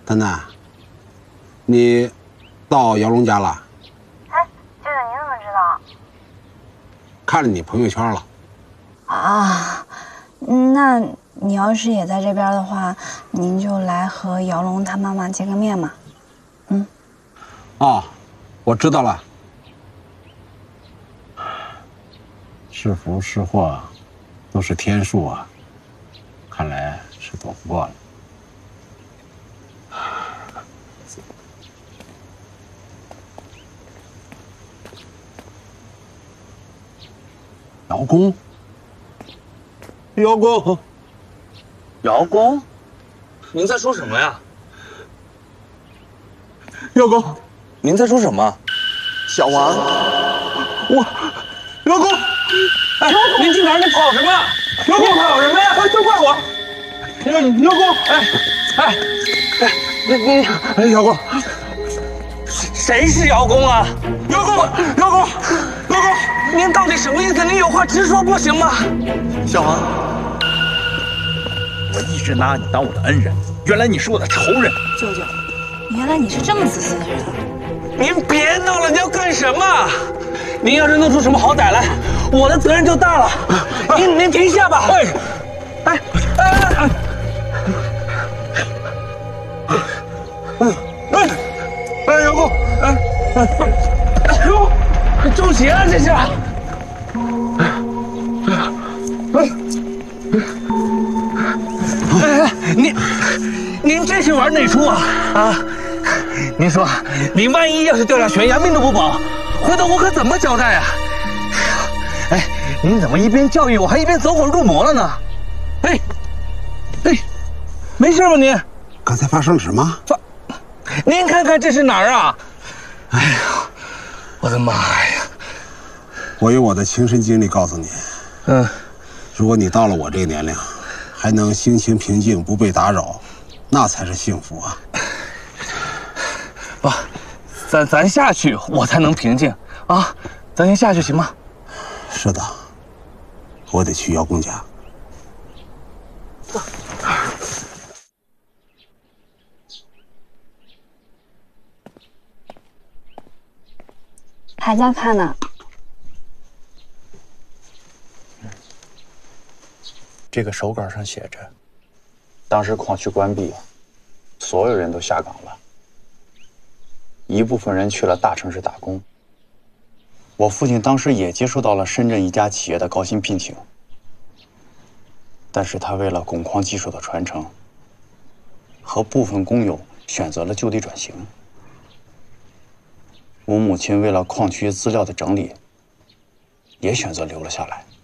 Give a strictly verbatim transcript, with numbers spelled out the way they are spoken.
丹丹，你到姚龙家了？ 哎，舅舅，你怎么知道？ 看了你朋友圈了。 啊，那你要是也在这边的话，您就来和姚龙他妈妈见个面嘛。嗯。 哦，我知道了。是福是祸，都是天数啊。看来是躲不过了。姚公，姚公， 姚公，您在说什么呀？ 姚公， 您在说什么？ 小王， 我，姚公， 哎，您进哪儿？你跑什么？ 姚公跑什么呀？ 哎，都怪我！姚姚公， 哎哎哎，你你， 哎，姚公， 谁是姚公啊？ 姚公，姚公，姚公， 您到底什么意思？您有话直说不行吗？ 小王， 我一直拿你当我的恩人，原来你是我的仇人。 舅舅，原来你是这么自私的人。 您别闹了，你要干什么？您要是弄出什么好歹来，我的责任就大了。您您停下吧。哎哎哎哎！ 哎哎，姚公，哎哎呦，中邪了这是！哎哎，您您这是玩哪出啊？啊！您说，您万一要是掉下悬崖，命都不保，回头我可怎么交代啊？哎，您怎么一边教育我，还一边走火入魔了呢？哎哎，没事吧您？ 刚才发生了什么？ 发，您看看这是哪儿啊？哎呀，我的妈呀！ 我有我的亲身经历告诉你， 嗯， 如果你到了我这个年龄，还能心情平静，不被打扰，那才是幸福啊！ 不，咱咱下去，我才能平静啊！咱先下去行吗？ 是的，我得去姚公家。 还在看呢。 这个手稿上写着，当时矿区关闭，所有人都下岗了，一部分人去了大城市打工。我父亲当时也接触到了深圳一家企业的高薪聘请，但是他为了汞矿技术的传承，和部分工友选择了就地转型。我母亲为了矿区资料的整理，也选择留了下来。